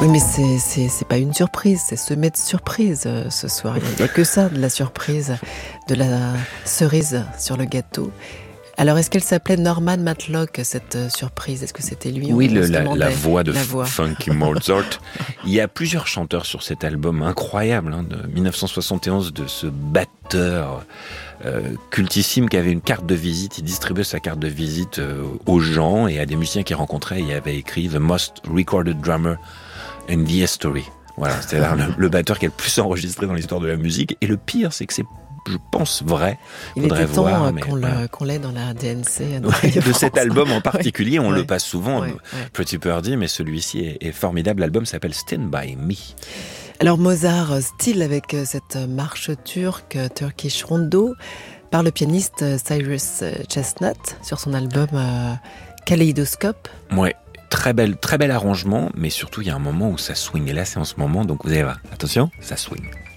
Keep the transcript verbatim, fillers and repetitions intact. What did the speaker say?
Oui, mais c'est, c'est, c'est pas une surprise, c'est semé de surprise euh, ce soir. Il n'y a que ça, de la surprise, de la cerise sur le gâteau. Alors, est-ce qu'elle s'appelait Norman Matlock, cette euh, surprise? Est-ce que c'était lui? Oui, on, le, on se la, demandait. la voix de La F- voix. Funky Mozart. Il y a plusieurs chanteurs sur cet album incroyable hein, de dix-neuf cent soixante et onze, de ce batteur euh, cultissime qui avait une carte de visite. Il distribuait sa carte de visite euh, aux gens et à des musiciens qu'il rencontrait. Il avait écrit « The most recorded drummer in the history ». Voilà, c'est-à-dire le, le batteur qui est le plus enregistré dans l'histoire de la musique. Et le pire, c'est que c'est, je pense, vrai. Il Faudrait était temps voir, euh, mais qu'on, voilà. le, qu'on l'ait dans la D N C. Ouais, de cet album en particulier, on Ouais. le passe souvent, Ouais, ouais. Pretty Birdie, mais celui-ci est, est formidable. L'album s'appelle Stand By Me. Alors Mozart, euh, style avec euh, cette marche turque, euh, Turkish Rondo, par le pianiste euh, Cyrus euh, Chestnut sur son album euh, Kaléidoscope. Ouais, très bel, très bel arrangement, mais surtout il y a un moment où ça swing. Et là, c'est en ce moment, donc vous allez voir. Attention, ça swing.